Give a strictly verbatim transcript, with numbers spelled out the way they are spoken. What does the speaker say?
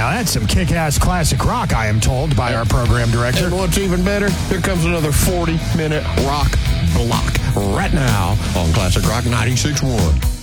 Now that's some kick-ass classic rock, I am told by our program director. And what's even better, here comes another forty-minute rock block right now on Classic Rock ninety-six point one.